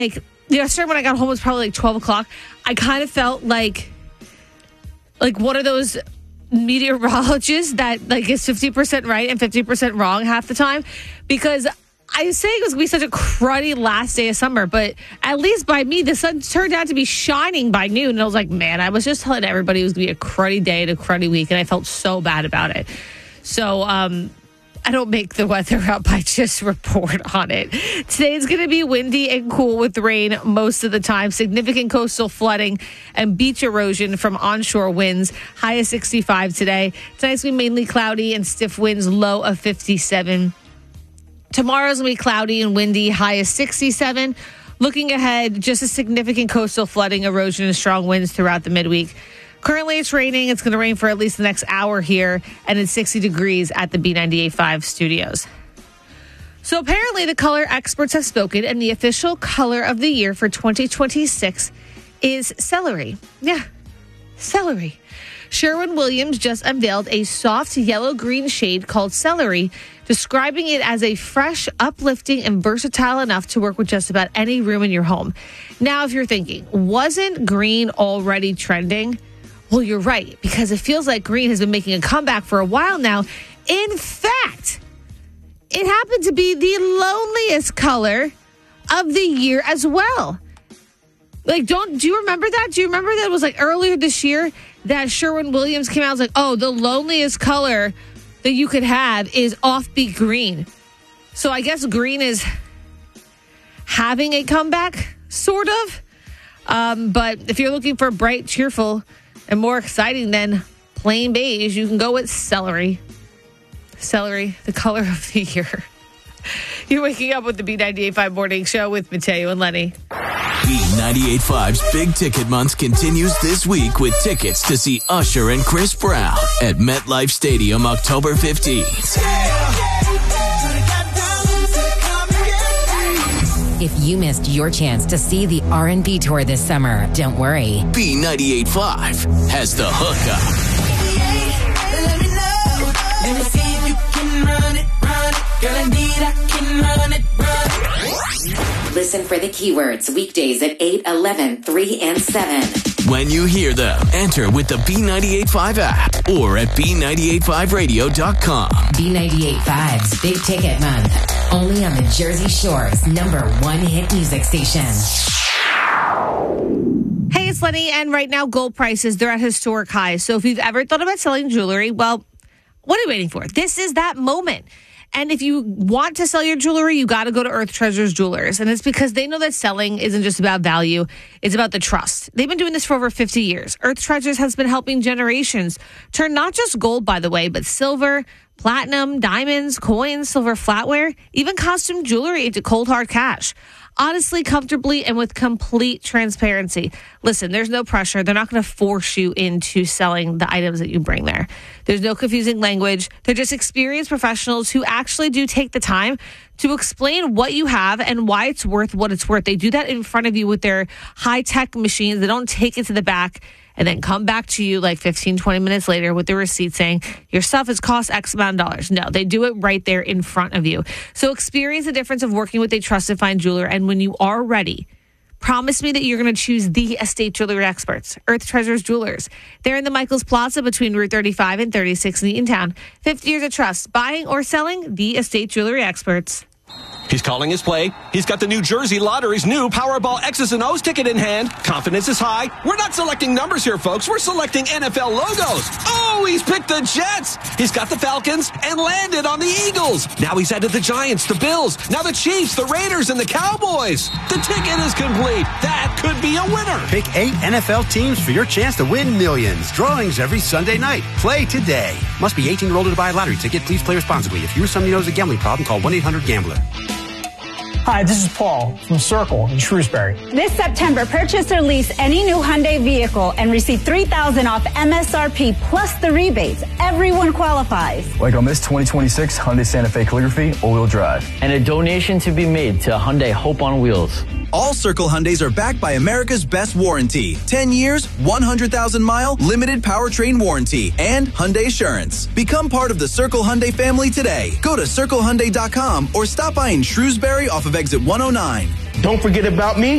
yesterday when I got home, it was probably like 12 o'clock. I kind of felt like one of those meteorologists that like is 50% right and 50% wrong half the time, because I was saying it was going to be such a cruddy last day of summer, but at least by me, the sun turned out to be shining by noon. And I was like, man, I was just telling everybody it was going to be a cruddy day and a cruddy week, and I felt so bad about it. So, I don't make the weather up. I just report on it. Today is going to be windy and cool with rain most of the time. Significant coastal flooding and beach erosion from onshore winds. High of 65 today. Tonight's going to be mainly cloudy and stiff winds. Low of 57. Tomorrow's going to be cloudy and windy. High of 67. Looking ahead, just a significant coastal flooding, erosion, and strong winds throughout the midweek. Currently, it's raining. It's going to rain for at least the next hour here, and it's 60 degrees at the B98.5 studios. So apparently, the color experts have spoken, and the official color of the year for 2026 is celery. Yeah, celery. Sherwin-Williams just unveiled a soft yellow-green shade called celery, describing it as a fresh, uplifting, and versatile enough to work with just about any room in your home. Now, if you're thinking, wasn't green already trending? Well, you're right, because it feels like green has been making a comeback for a while now. In fact, it happened to be the loneliest color of the year as well. Do you remember that? Do you remember that it was like earlier this year that Sherwin-Williams came out and was like, oh, the loneliest color that you could have is offbeat green. So I guess green is having a comeback, sort of. But if you're looking for bright, cheerful, and more exciting than plain beige, you can go with celery. Celery, the color of the year. You're waking up with the B98.5 Morning Show with Mateo and Lenny. B98.5's Big Ticket Month continues this week with tickets to see Usher and Chris Brown at MetLife Stadium October 15th. If you missed your chance to see the R&B tour this summer, don't worry. B98.5 has the hookup. Let me see if you can run it. Girl, indeed I can run it. Listen for the keywords weekdays at 8, 11, 3, and 7. When you hear them, enter with the B98.5 app or at B98.5radio.com. B98.5's Big Ticket Month. Only on the Jersey Shore's #1 hit music station. Hey, it's Lenny, and right now gold prices, they're at historic highs. So if you've ever thought about selling jewelry, well, what are you waiting for? This is that moment. And if you want to sell your jewelry, you got to go to Earth Treasures Jewelers. And it's because they know that selling isn't just about value. It's about the trust. They've been doing this for over 50 years. Earth Treasures has been helping generations turn not just gold, by the way, but silver, platinum, diamonds, coins, silver flatware, even costume jewelry into cold hard cash. Honestly, comfortably, and with complete transparency. Listen, there's no pressure. They're not going to force you into selling the items that you bring there. There's no confusing language. They're just experienced professionals who actually do take the time to explain what you have and why it's worth what it's worth. They do that in front of you with their high-tech machines. They don't take it to the back and then come back to you like 15, 20 minutes later with the receipt saying, your stuff has cost X amount of dollars. No, they do it right there in front of you. So experience the difference of working with a trusted fine jeweler. And when you are ready, promise me that you're going to choose the estate jewelry experts, Earth Treasures Jewelers. They're in the Michaels Plaza between Route 35 and 36 in Eatontown. 50 years of trust, buying or selling, the estate jewelry experts. He's calling his play. He's got the New Jersey Lottery's new Powerball X's and O's ticket in hand. Confidence is high. We're not selecting numbers here, folks. We're selecting NFL logos. Oh, he's picked the Jets. He's got the Falcons and landed on the Eagles. Now he's added the Giants, the Bills, now the Chiefs, the Raiders, and the Cowboys. The ticket is complete. That could be a winner. Pick 8 NFL teams for your chance to win millions. Drawings every Sunday night. Play today. Must be 18 years old to buy a lottery ticket. Please play responsibly. If you or somebody knows a gambling problem, call 1-800-GAMBLER. Hi, this is Paul from Circle in Shrewsbury. This September, purchase or lease any new Hyundai vehicle and receive $3,000 off MSRP plus the rebates. Everyone qualifies. Like on this 2026 Hyundai Santa Fe Calligraphy all-wheel drive. And a donation to be made to Hyundai Hope on Wheels. All Circle Hyundais are backed by America's best warranty. 10 years, 100,000-mile, limited powertrain warranty, and Hyundai Assurance. Become part of the Circle Hyundai family today. Go to CircleHyundai.com or stop by in Shrewsbury off of exit 109. Don't forget about me.